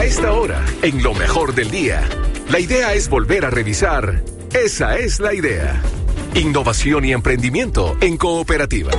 esta hora, en lo mejor del día. La idea es volver a revisar. Esa es la idea. Innovación y emprendimiento en cooperativa.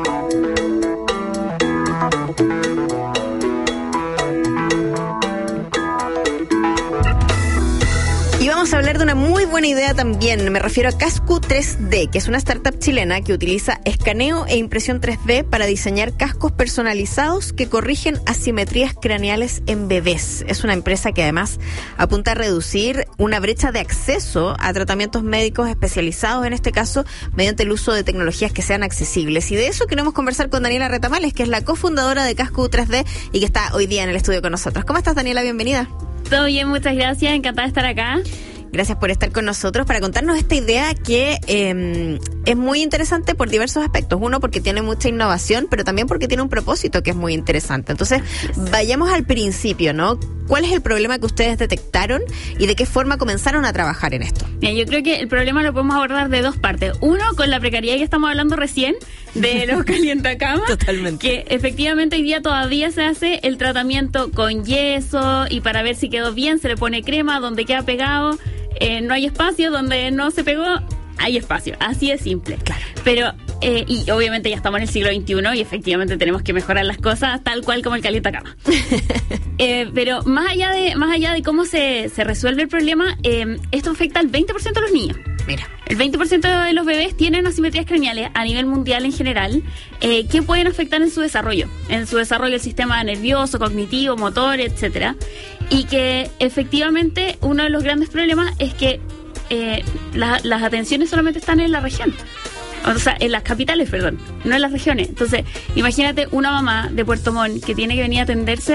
Y vamos a hablar de una muy buena idea también. Me refiero a Casco 3D, que es una startup chilena que utiliza escaneo e impresión 3D para diseñar cascos personalizados que corrigen asimetrías craneales en bebés. Es una empresa que además apunta a reducir una brecha de acceso a tratamientos médicos especializados, en este caso, mediante el uso de tecnologías que sean accesibles. Y de eso queremos conversar con Daniela Retamales, que es la cofundadora de Casco 3D y que está hoy día en el estudio con nosotros. ¿Cómo estás, Daniela? Bienvenida. Todo bien, muchas gracias, encantada de estar acá. Gracias por estar con nosotros para contarnos esta idea que es muy interesante por diversos aspectos. Uno, porque tiene mucha innovación, pero también porque tiene un propósito que es muy interesante. Entonces, vayamos al principio, ¿no? ¿Cuál es el problema que ustedes detectaron y de qué forma comenzaron a trabajar en esto? Bien, yo creo que el problema lo podemos abordar de dos partes. Uno, con la precariedad que estamos hablando recién, de los calientacamas. Totalmente. Que efectivamente hoy día todavía se hace el tratamiento con yeso y para ver si quedó bien se le pone crema, donde queda pegado. No hay espacio, donde no se pegó, hay espacio. Así de simple. Claro. Pero, y obviamente ya estamos en el siglo XXI y efectivamente tenemos que mejorar las cosas tal cual como el calientacama. Pero más allá de cómo se resuelve el problema, esto afecta al 20% de los niños. Mira. El 20% de los bebés tienen asimetrías craneales a nivel mundial en general, que pueden afectar en su desarrollo el sistema nervioso, cognitivo, motor, etcétera. Y que efectivamente uno de los grandes problemas es que las atenciones solamente están en la región. O sea, en las capitales, perdón, no en las regiones. Entonces, imagínate una mamá de Puerto Montt que tiene que venir a atenderse